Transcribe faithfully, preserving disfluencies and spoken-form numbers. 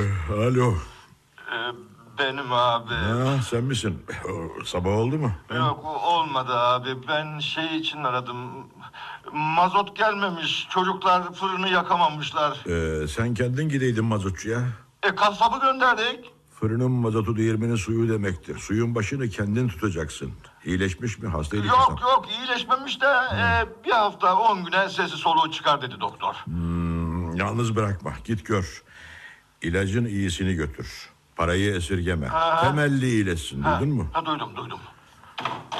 Alo. Ee, benim abi. Ha, sen misin? Sabah oldu mu? Yok olmadı abi. Ben şey için aradım. Mazot gelmemiş. Çocuklar fırını yakamamışlar. Ee, sen kendin gideydin mazotçuya. E kasabı gönderdik. Fırının mazotu değirmenin suyu demektir. Suyun başını kendin tutacaksın. İyileşmiş mi? Hastaydı Yok kasap. yok iyileşmemiş de e, bir hafta on güne sesi soluğu çıkar dedi doktor. Hmm, yalnız bırakma. Git gör. İlacın iyisini götür. Parayı esirgeme. Ha. Temelli iyileşsin. Ha, Duydun mu? ha, duydum duydum.